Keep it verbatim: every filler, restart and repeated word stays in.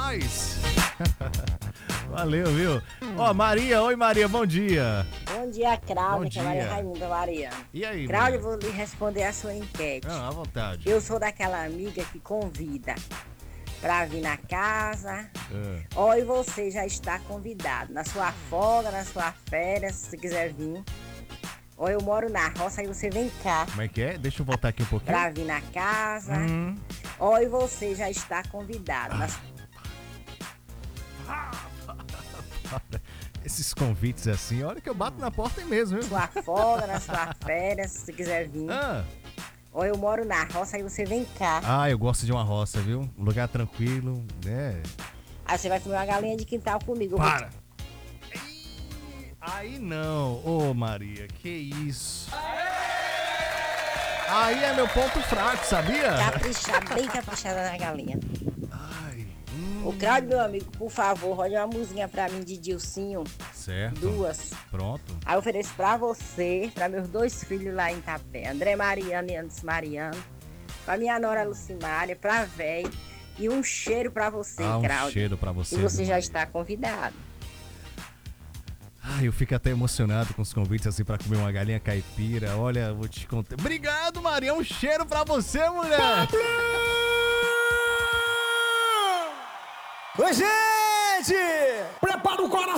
nós. Valeu, viu? Ó, Maria, oi Maria, bom dia. Bom dia, Cláudia, Bom que é Maria dia. Raimunda Mariana. E aí, Cláudia, eu Maria? vou lhe responder a sua enquete. Ah, à vontade. Eu sou daquela amiga que convida pra vir na casa. Ah. Ó, e você já está convidado. Na sua folga, na sua férias, se você quiser vir. Ó, eu moro na roça, aí você vem cá Como é que é? Deixa eu voltar aqui um pouquinho. pra vir na casa. Hum. Ó, e você já está convidado. Na Esses convites assim, olha que eu bato na porta aí mesmo, viu? sua folga, na sua férias, se você quiser vir. Ah. Ó, eu moro na roça, aí você vem cá. ah, eu gosto de uma roça, viu? Um lugar tranquilo, né? Aí você vai comer uma galinha de quintal comigo. Eu vou Para! Ih, Aí não, ô Maria, que isso? Aí é meu ponto fraco, sabia? caprichar, bem caprichada na galinha. Ai, hum, O Cláudio, meu amigo, por favor, rode uma musiquinha pra mim de Dilcinho, certo. duas. Pronto. Aí eu ofereço pra você, pra meus dois filhos lá em Itapé, André Mariano e Anderson Mariano, pra minha nora Lucimária, pra véi, e um cheiro pra você, Ah, um Cláudio. cheiro pra você. E você viu, já Maria? está convidado. Ai, eu fico até emocionado com os convites assim pra comer uma galinha caipira. Olha, vou te contar. Obrigado, Maria. Um cheiro pra você, mulher. Oi, gente! Prepara o coração!